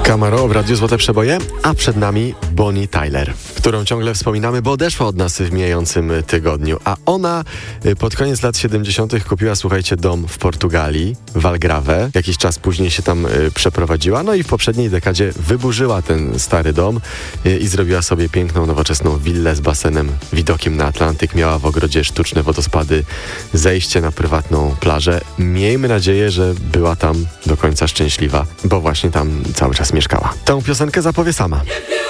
Camaro w Radiu Złote Przeboje, a przed nami Bonnie Tyler, którą ciągle wspominamy, bo odeszła od nas w mijającym tygodniu. A ona pod koniec lat 70. kupiła, słuchajcie, dom w Portugalii, w Algarve. Jakiś czas później się tam przeprowadziła, no i w poprzedniej dekadzie wyburzyła ten stary dom i zrobiła sobie piękną, nowoczesną willę z basenem, widokiem na Atlantyk. Miała w ogrodzie sztuczne wodospady, zejście na prywatną plażę. Miejmy nadzieję, że była tam do końca szczęśliwa, bo właśnie tam cały czas mieszkała. Tę piosenkę zapowie sama.